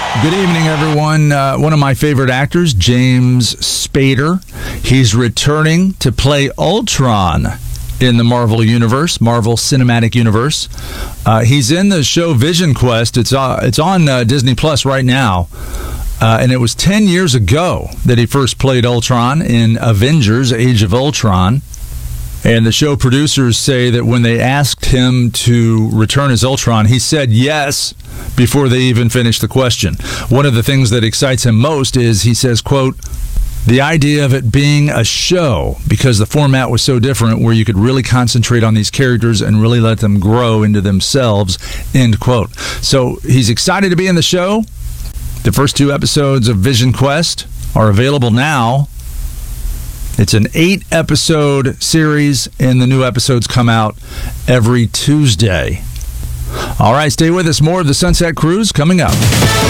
Good evening, everyone. One of my favorite actors, James Spader. He's returning to play Ultron in the Marvel Universe, Marvel Cinematic Universe. He's in the show Vision Quest. It's on Disney Plus right now. And it was 10 years ago that he first played Ultron in Avengers: Age of Ultron. And the show producers say that when they asked him to return as Ultron, he said yes before they even finished the question. One of the things that excites him most is, he says, quote, the idea of it being a show, because the format was so different, where you could really concentrate on these characters and really let them grow into themselves, end quote. So he's excited to be in the show. The first 2 episodes of Vision Quest are available now. It's an 8-episode series, and the new episodes come out every Tuesday. All right, stay with us. More of the Sunset Cruise coming up.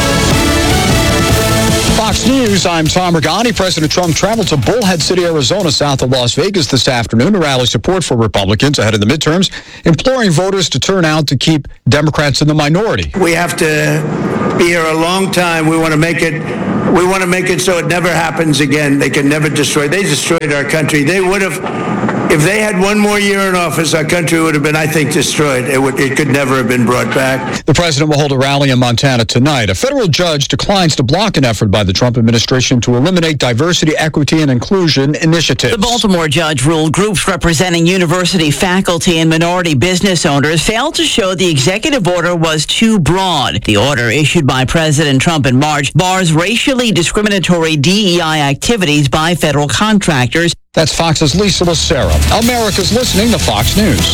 Fox News, I'm Tom Regani. President Trump traveled to Bullhead City, Arizona, south of Las Vegas this afternoon to rally support for Republicans ahead of the midterms, imploring voters to turn out to keep Democrats in the minority. We have to be here a long time. We want to make it so it never happens again. They can never destroy. They destroyed our country. They would have, if they had one more year in office, our country would have been, I think, destroyed. It could never have been brought back. The president will hold a rally in Montana tonight. A federal judge declines to block an effort by the Trump administration to eliminate diversity, equity, and inclusion initiatives. The Baltimore judge ruled groups representing university faculty and minority business owners failed to show the executive order was too broad. The order, issued by President Trump in March, bars racially discriminatory DEI activities by federal contractors. That's Fox's Lisa Lucero. America's listening to Fox News.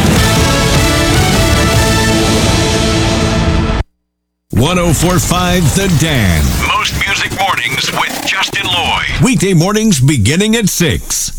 104.5 The Dan. Most music mornings with Justin Lloyd. Weekday mornings beginning at 6.